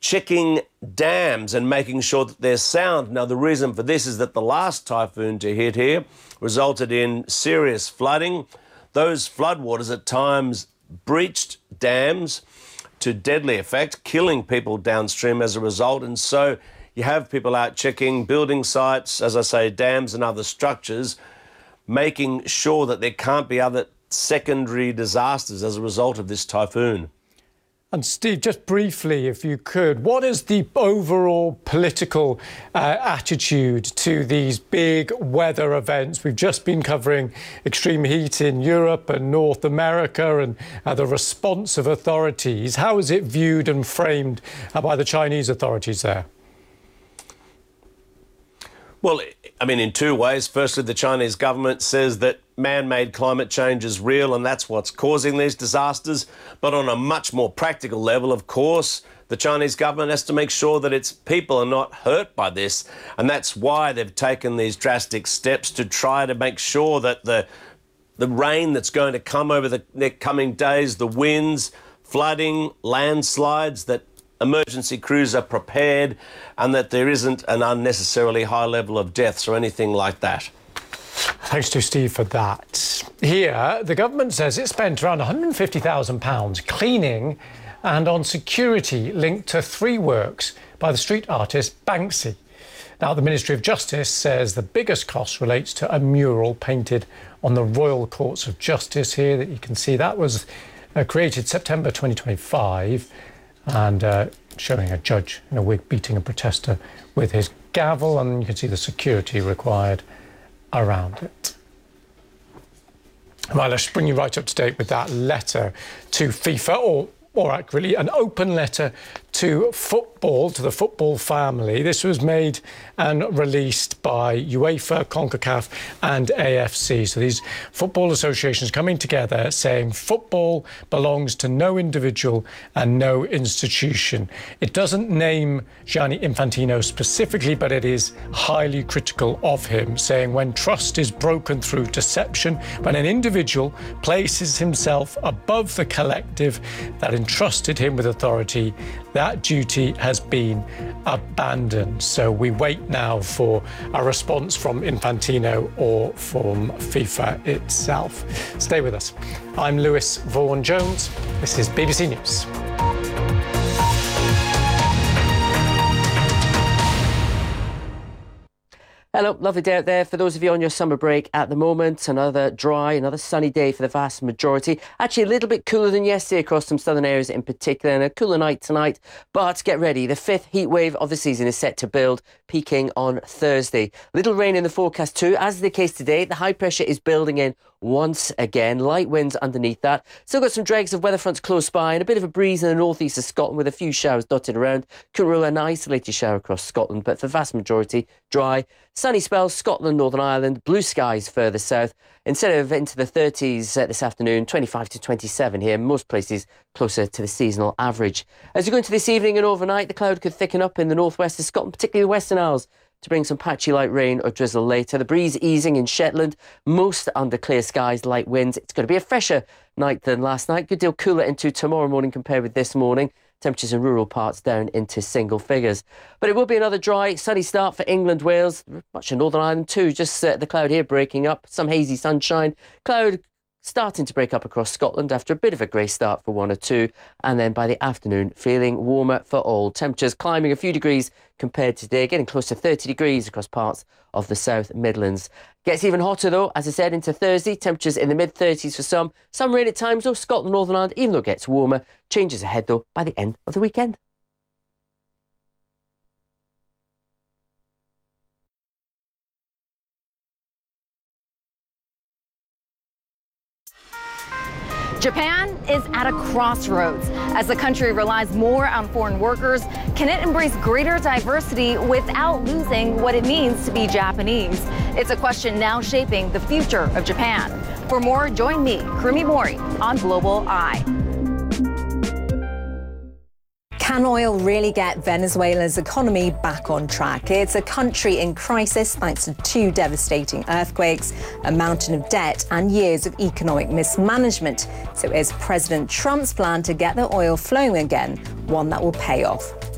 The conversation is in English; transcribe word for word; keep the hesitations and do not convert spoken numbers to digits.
checking dams and making sure that they're sound. Now, the reason for this is that the last typhoon to hit here resulted in serious flooding. Those floodwaters at times breached dams to deadly effect, killing people downstream as a result. And so you have people out checking building sites, as I say, dams and other structures, making sure that there can't be other secondary disasters as a result of this typhoon. And Steve, just briefly, if you could, what is the overall political uh, attitude to these big weather events? We've just been covering extreme heat in Europe and North America and uh, the response of authorities. How is it viewed and framed uh, by the Chinese authorities there? Well, I mean, in two ways. Firstly, the Chinese government says that man-made climate change is real and that's what's causing these disasters. But on a much more practical level, of course, the Chinese government has to make sure that its people are not hurt by this. And that's why they've taken these drastic steps to try to make sure that the, the rain that's going to come over the next coming days, the winds, flooding, landslides, that emergency crews are prepared and that there isn't an unnecessarily high level of deaths or anything like that. Thanks to Steve for that. Here, the government says it spent around one hundred fifty thousand pounds cleaning and on security linked to three works by the street artist Banksy. Now, the Ministry of Justice says the biggest cost relates to a mural painted on the Royal Courts of Justice here that you can see. That was uh, created September twenty twenty-five. And uh, showing a judge in a wig beating a protester with his gavel, and you can see the security required around it. Well, let's bring you right up to date with that letter to FIFA, or more accurately, an open letter to football, to the football family. This was made and released by UEFA, CONCACAF and A F C. So these football associations coming together saying football belongs to no individual and no institution. It doesn't name Gianni Infantino specifically, but it is highly critical of him, saying when trust is broken through deception, when an individual places himself above the collective that entrusted him with authority, that duty has been abandoned. So we wait now for a response from Infantino or from FIFA itself. Stay with us. I'm Lewis Vaughan-Jones. This is B B C News. Hello, lovely day out there. For those of you on your summer break at the moment, another dry, another sunny day for the vast majority. Actually, a little bit cooler than yesterday across some southern areas in particular, and a cooler night tonight. But get ready, the fifth heat wave of the season is set to build, peaking on Thursday. Little rain in the forecast too, as is the case today. The high pressure is building in once again. Light winds underneath that. Still got some dregs of weather fronts close by and a bit of a breeze in the northeast of Scotland with a few showers dotted around. Couldn't rule an isolated shower across Scotland, but for the vast majority, dry. Sunny spells, Scotland, Northern Ireland, blue skies further south. Instead of into the thirties uh, this afternoon, twenty-five to twenty-seven here, most places closer to the seasonal average. As you go into this evening and overnight, the cloud could thicken up in the northwest of Scotland, particularly the Western Isles, to bring some patchy light rain or drizzle later. The breeze easing in Shetland, most under clear skies, light winds. It's going to be a fresher night than last night. Good deal cooler into tomorrow morning compared with this morning. Temperatures in rural parts down into single figures. But it will be another dry, sunny start for England, Wales, much of Northern Ireland too. Just uh, the cloud here breaking up, some hazy sunshine. Cloud starting to break up across Scotland after a bit of a grey start for one or two. And then by the afternoon, feeling warmer for all. Temperatures climbing a few degrees compared to today, getting close to thirty degrees across parts of the South Midlands. Gets even hotter though, as I said, into Thursday. Temperatures in the mid thirties for some. Some rain at times though. Scotland, Northern Ireland, even though it gets warmer. Changes ahead though by the end of the weekend. Japan is at a crossroads. As the country relies more on foreign workers, can it embrace greater diversity without losing what it means to be Japanese? It's a question now shaping the future of Japan. For more, join me, Kurumi Mori, on Global Eye. Can oil really get Venezuela's economy back on track? It's a country in crisis thanks to two devastating earthquakes, a mountain of debt and years of economic mismanagement. So is President Trump's plan to get the oil flowing again one that will pay off?